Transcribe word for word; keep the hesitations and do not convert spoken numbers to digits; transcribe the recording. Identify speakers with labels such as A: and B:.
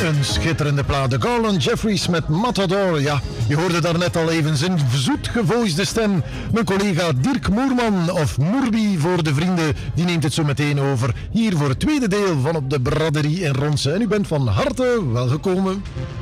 A: Een schitterende plaat. De Garland Jeffries met Matador. Ja, je hoorde daarnet al even zijn zoetgevoisde stem. Mijn collega Dirk Moerman, of Moerbi voor de vrienden, die neemt het zo meteen over. Hier voor het tweede deel van Op de Braderie in Ronse. En u bent van harte welgekomen.